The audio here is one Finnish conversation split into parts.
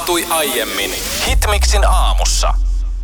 tapahtui aiemmin Hitmixin aamussa.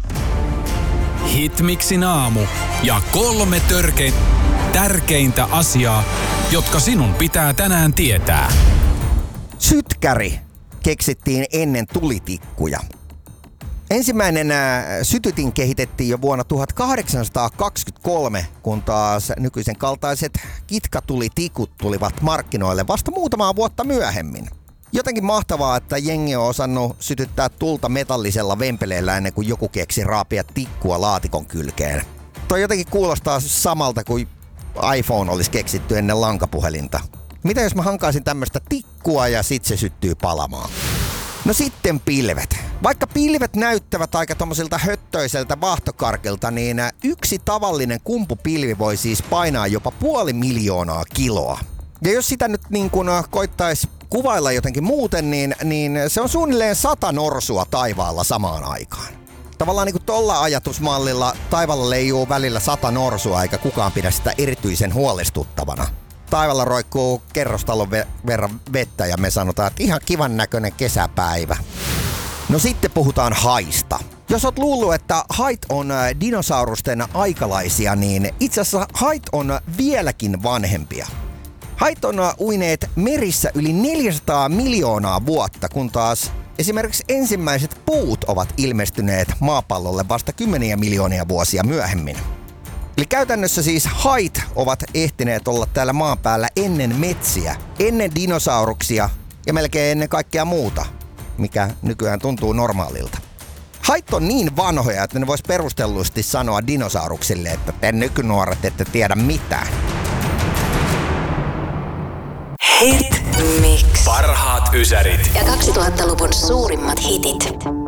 Hitmixin aamu ja 3 tärkeintä asiaa, jotka sinun pitää tänään tietää. Sytkäri keksittiin ennen tulitikkuja. Ensimmäinen sytytin kehitettiin jo vuonna 1823, kun taas nykyisen kaltaiset kitkatulitikut tulivat markkinoille vasta muutamaa vuotta myöhemmin. Jotenkin mahtavaa, että jengi on osannut sytyttää tulta metallisella vempeleellä ennen kuin joku keksi raapia tikkua laatikon kylkeen. Toi jotenkin kuulostaa samalta kuin iPhone olisi keksitty ennen lankapuhelinta. Mitä jos mä hankaisin tämmöstä tikkua ja sit se syttyy palamaan? No sitten pilvet. Vaikka pilvet näyttävät aika tommosilta höttöiseltä vaahtokarkilta, niin yksi tavallinen kumpupilvi voi siis painaa jopa 500 000 kiloa. Ja jos sitä nyt niin kun koittaisi kuvailla jotenkin muuten, niin se on suunnilleen 100 norsua taivaalla samaan aikaan. Tavallaan niin kuin tolla ajatusmallilla taivaalla leijuu välillä 100 norsua, eikä kukaan pidä sitä erityisen huolestuttavana. Taivaalla roikkuu kerrostalon verran vettä ja me sanotaan, että ihan kivan näköinen kesäpäivä. No sitten puhutaan haista. Jos oot luullut, että hait on dinosaurusten aikalaisia, niin itse asiassa hait on vieläkin vanhempia. Hait on uineet merissä yli 400 miljoonaa vuotta, kun taas esimerkiksi ensimmäiset puut ovat ilmestyneet maapallolle vasta 10 miljoonia vuosia myöhemmin. Eli käytännössä siis hait ovat ehtineet olla täällä maan päällä ennen metsiä, ennen dinosauruksia ja melkein ennen kaikkea muuta, mikä nykyään tuntuu normaalilta. Hait on niin vanhoja, että ne vois perustellusti sanoa dinosauruksille, että te nykynuoret ette tiedä mitään. Hit Mix. Parhaat ysärit Ja 2000-luvun suurimmat hitit.